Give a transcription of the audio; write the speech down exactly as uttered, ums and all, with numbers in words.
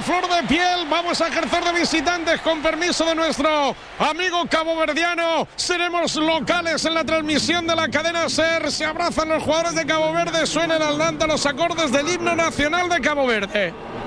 flor de piel. Vamos a ejercer de visitantes con permiso de nuestro amigo caboverdiano. Seremos locales en la transmisión de la cadena SER. Se abrazan los jugadores de Cabo Verde. Suenan al Nanta los acordes del himno nacional de Cabo Verde.